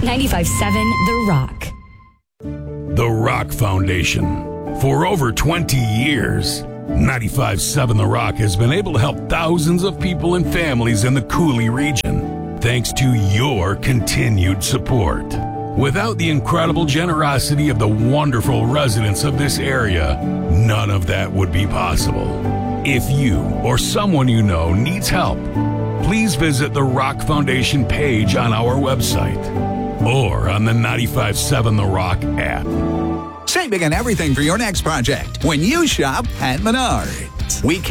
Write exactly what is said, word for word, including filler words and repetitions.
ninety-five point seven The Rock. The Rock Foundation. For over twenty years, ninety-five point seven The Rock has been able to help thousands of people and families in the Cooley region, thanks to your continued support. Without the incredible generosity of the wonderful residents of this area, none of that would be possible. If you or someone you know needs help, please visit the Rock Foundation page on our website or on the ninety-five point seven The Rock app. Saving on everything for your next project when you shop at Menards. We